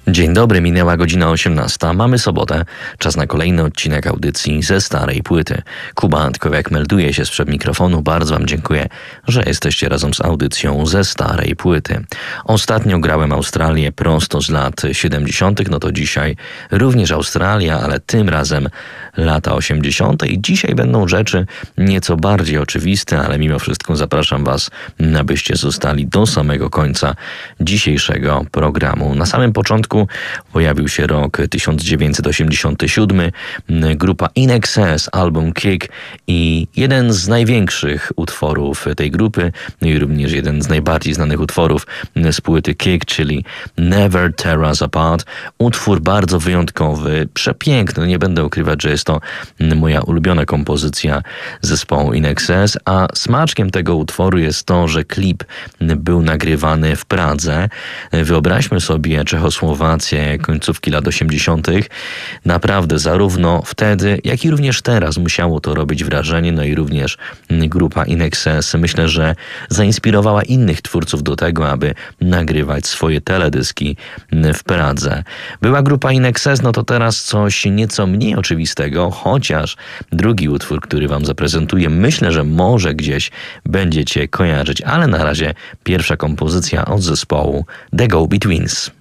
Dzień dobry, minęła godzina 18. Mamy sobotę. Czas na kolejny odcinek audycji ze starej płyty. Kuba Antkowiak melduje się sprzed mikrofonu. Bardzo Wam dziękuję, że jesteście razem z audycją ze starej płyty. Ostatnio grałem Australię prosto z lat 70. No to dzisiaj również Australia, ale tym razem lata 80. I dzisiaj będą rzeczy nieco bardziej oczywiste, ale mimo wszystko zapraszam Was, abyście zostali do samego końca dzisiejszego programu. Na samym początku pojawił się rok 1987, grupa In Excess, album Kick i jeden z największych utworów tej grupy, no i również jeden z najbardziej znanych utworów z płyty Kick, czyli Never Tear Us Apart. Utwór bardzo wyjątkowy, przepiękny, nie będę ukrywać, że jest to moja ulubiona kompozycja zespołu In Excess, a smaczkiem tego utworu jest to, że klip był nagrywany w Pradze. Wyobraźmy sobie Czechosłowację końcówki lat 80. Naprawdę zarówno wtedy, jak i również teraz musiało to robić wrażenie, no i również grupa In Excess myślę, że zainspirowała innych twórców do tego, aby nagrywać swoje teledyski w Pradze. Była grupa In Excess, no to teraz coś nieco mniej oczywistego, chociaż drugi utwór, który Wam zaprezentuję, myślę, że może gdzieś będziecie kojarzyć, ale na razie pierwsza kompozycja od zespołu The Go-Betweens.